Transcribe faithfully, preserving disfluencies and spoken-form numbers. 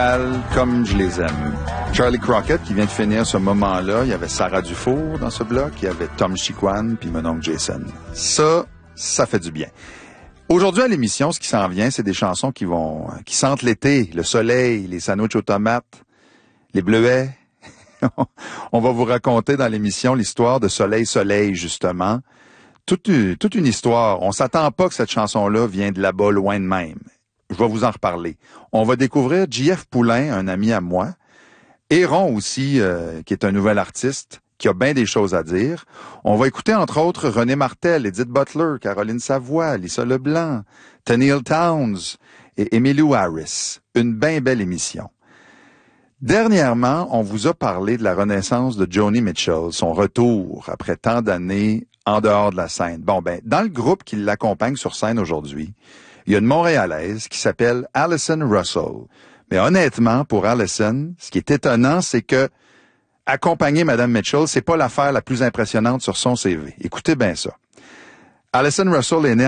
Comme je les aime. Charlie Crockett qui vient de finir ce moment-là, il y avait Sarah Dufour dans ce bloc, il y avait Tom Chiquan puis mon oncle Jason. Ça, ça fait du bien. Aujourd'hui à l'émission, ce qui s'en vient, c'est des chansons qui vont, qui sentent l'été, le soleil, les sandwichs aux tomates, les bleuets. On va vous raconter dans l'émission l'histoire de Soleil Soleil justement. Toute, toute une histoire. On s'attend pas que cette chanson-là vienne de là-bas loin de même. Je vais vous en reparler. On va découvrir J F Poulain, un ami à moi. Héron aussi, euh, qui est un nouvel artiste, qui a bien des choses à dire. On va écouter entre autres René Martel, Edith Butler, Caroline Savoie, Lisa Leblanc, Tenille Townes et Emmylou Harris. Une bien belle émission. Dernièrement, on vous a parlé de la renaissance de Joni Mitchell, son retour après tant d'années en dehors de la scène. Bon, ben, dans le groupe qui l'accompagne sur scène aujourd'hui, il y a une Montréalaise qui s'appelle Alison Russell. Mais honnêtement, pour Alison, ce qui est étonnant, c'est que accompagner Madame Mitchell, c'est pas l'affaire la plus impressionnante sur son C V. Écoutez bien ça. Alison Russell est née